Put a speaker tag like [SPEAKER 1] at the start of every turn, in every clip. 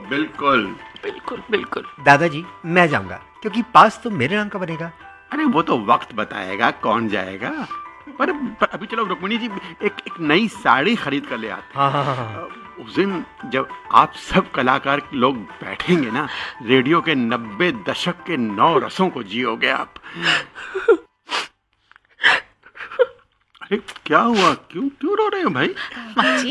[SPEAKER 1] बिल्कुल
[SPEAKER 2] बिल्कुल बिल्कुल।
[SPEAKER 3] दादाजी मैं जाऊंगा क्योंकि पास तो मेरे नाम का बनेगा।
[SPEAKER 1] अरे वो तो वक्त बताएगा कौन जाएगा। पर अभी चलो रुक्मिणी जी एक नई साड़ी खरीद कर ले आते हैं।
[SPEAKER 3] हाँ।
[SPEAKER 1] उस दिन जब आप सब कलाकार लोग बैठेंगे ना, रेडियो के 90 दशक के 9 रसों को जियोगे आप। अरे क्या हुआ, क्यों रो रहे हो भाई?
[SPEAKER 2] माँ जी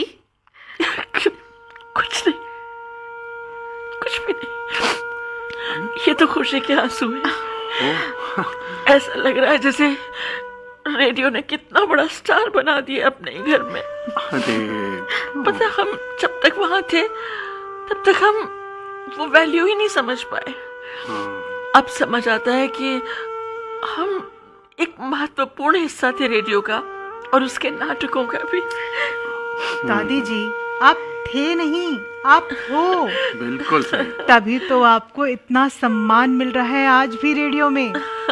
[SPEAKER 2] कुछ नहीं, कुछ भी नहीं, ये तो खुशी के आंसू हैं। ऐसा लग रहा है जैसे रेडियो ने कितना बड़ा स्टार बना दिया अपने ही घर में।
[SPEAKER 1] अरे
[SPEAKER 2] पता, हम जब तक वहां थे तब तक हम वो वैल्यू ही नहीं समझ पाए। अब समझ आता है कि हम एक महत्वपूर्ण हिस्सा थे रेडियो का और उसके नाटकों का भी।
[SPEAKER 4] दादी जी आप थे नहीं, आप हो।
[SPEAKER 1] बिल्कुल सही।
[SPEAKER 4] तभी तो आपको इतना सम्मान मिल रहा है आज भी रेडियो में।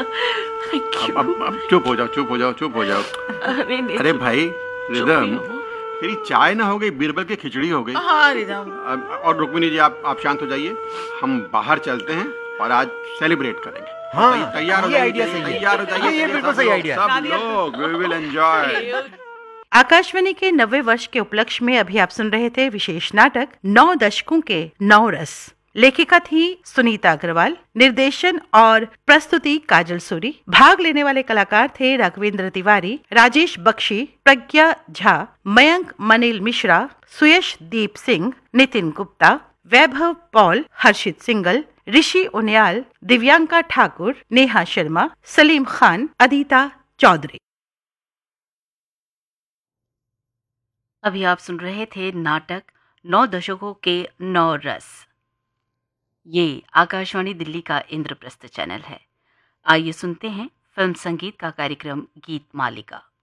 [SPEAKER 1] अब चुप हो जाओ। अरे भाई रिदम, तेरी चाय ना हो गई, बीरबल की खिचड़ी हो गई।
[SPEAKER 2] हाँ रिदम।
[SPEAKER 1] और रुक्मिणी जी आप शांत हो जाइए, हम बाहर चलते हैं और आज सेलिब्रेट करेंगे।
[SPEAKER 3] हाँ,
[SPEAKER 1] तैयार हो
[SPEAKER 3] ये
[SPEAKER 1] जाइए,
[SPEAKER 3] आइडिया सही है।
[SPEAKER 1] तैयार हो जाइए।
[SPEAKER 3] ये बिल्कुल सही आइडिया।
[SPEAKER 1] सब लोग वी विल एंजॉय।
[SPEAKER 5] आकाशवाणी के 90 वर्ष के उपलक्ष्य में अभी आप सुन रहे थे विशेष नाटक 9 दशकों के 9 रस। लेखिका थी सुनीता अग्रवाल, निर्देशन और प्रस्तुति काजल सूरी। भाग लेने वाले कलाकार थे राघवेंद्र तिवारी, राजेश बख्शी, प्रज्ञा झा, मयंक मनील मिश्रा, सुयश दीप सिंह, नितिन गुप्ता, वैभव पॉल, हर्षित सिंगल, ऋषि उनियाल, दिव्यांका ठाकुर, नेहा शर्मा, सलीम खान, अदिता चौधरी। अभी आप सुन रहे थे नाटक 9 दशकों के 9 रस। ये आकाशवाणी दिल्ली का इंद्रप्रस्थ चैनल है। आइए सुनते हैं फिल्म संगीत का कार्यक्रम गीत मालिका।